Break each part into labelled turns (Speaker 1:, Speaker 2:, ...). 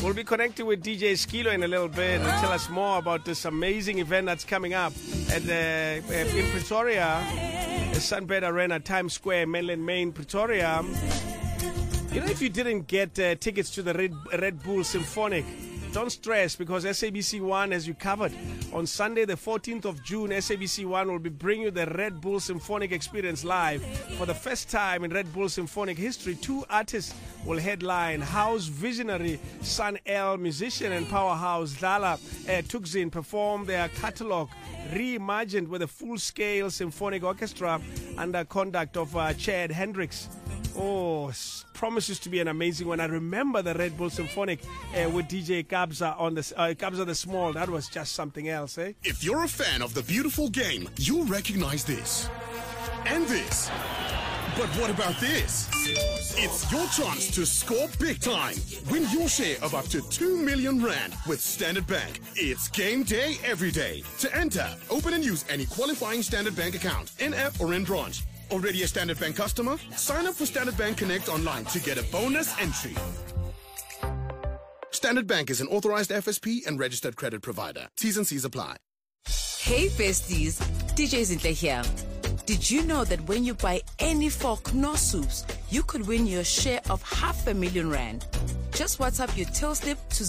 Speaker 1: We'll be connecting with DJ Skilo in a little bit and tell us more about this amazing event that's coming up at in Pretoria, Sunbed Arena, Times Square, Mainland Main, Pretoria. You know, if you didn't get tickets to the Red Bull Symphonic, don't stress, because SABC One has you covered. On Sunday, the 14th of June, SABC One will be bringing you the Red Bull Symphonic Experience live. For the first time in Red Bull Symphonic history, 2 artists will headline. House visionary Sun L, musician and powerhouse Dlala Thukzin perform their catalog reimagined with a full-scale symphonic orchestra under conduct of Chad Hendricks. Oh, promises to be an amazing one. I remember the Red Bull Symphonic with DJ Kabza on the Kabza the Small. That was just something else, eh?
Speaker 2: If you're a fan of the beautiful game, you'll recognize this and this. But what about this? It's your chance to score big time. Win your share of up to 2 million rand with Standard Bank. It's game day every day. To enter, open and use any qualifying Standard Bank account, in-app or in branch. Already a Standard Bank customer? Sign up for Standard Bank Connect online to get a bonus entry. Standard Bank is an authorized FSP and registered credit provider. T's and C's apply.
Speaker 3: Hey besties, DJ Zinhle here. Did you know that when you buy any 4 Knorr soups, you could win your share of 500,000 rand? Just WhatsApp your till slip to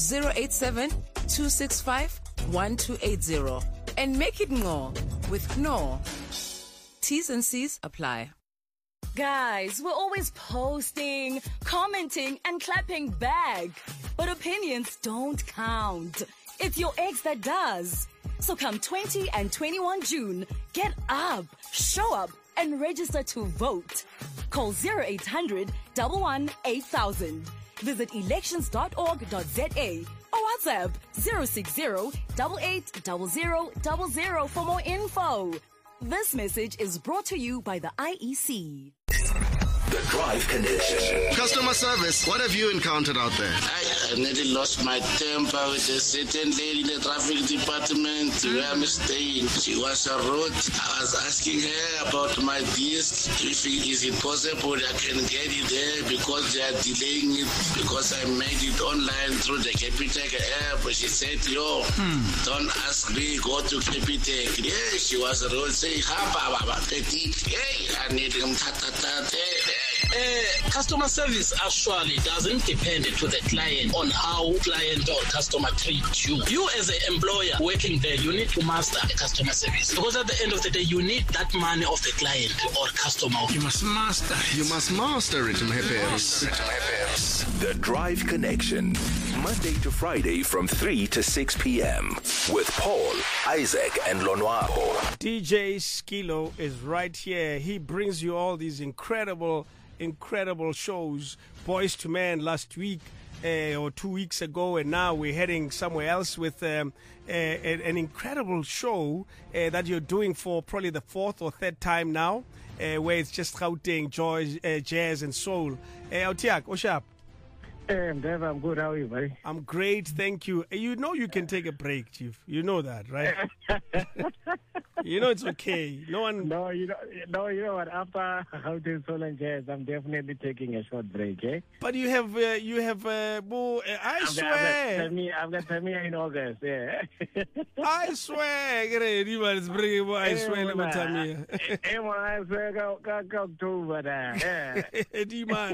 Speaker 3: 087-265-1280 and make it more with Knorr. T's and C's apply.
Speaker 4: Guys, we're always posting, commenting, and clapping back. But opinions don't count. It's your ex that does. So come 20 and 21 June, get up, show up, and register to vote. Call 0800 11 8000. Visit elections.org.za or WhatsApp 060 880000 for more info. This message is brought to you by the IEC.
Speaker 5: The Drive Connection.
Speaker 6: Customer service, what have you encountered out there?
Speaker 7: I nearly lost my temper with a certain lady in the traffic department where I'm staying. She was rude. I was asking her about my disc. Is it possible I can get it there because they are delaying it because I made it online through the Capitec app. She said, don't ask me, go to Capitec. Yeah, she was rude. Say, hey, I need him.
Speaker 8: Customer service actually doesn't depend to the client on how client or customer treats you. You as an employer working there, you need to master the customer service, because at the end of the day, you need that money of the client or customer.
Speaker 6: You must master it, Mheperos.
Speaker 5: The Drive Connection. Monday to Friday from 3 to 6 p.m. with Paul, Isaac, and Lonwabo.
Speaker 1: DJ Skilo is right here. He brings you all these incredible shows. Boys to Men last week or 2 weeks ago, and now we're heading somewhere else with an incredible show that you're doing for probably the 4th or 3rd time now, where it's just Gauteng, jazz and soul. Autiak, Oshap.
Speaker 9: Hey, Dave, I'm good. How are you, buddy?
Speaker 1: I'm great, thank you. You know you can take a break, Chief. You know that, right? You know it's okay. No one.
Speaker 9: No, you know what? After Gauteng Soul and Jazz, I'm definitely taking a short break, eh?
Speaker 1: But you have, I swear.
Speaker 9: I've got Tamia in August, yeah.
Speaker 1: I swear, everybody's bringing more. I swear, Tamia.
Speaker 9: I swear, go October, yeah.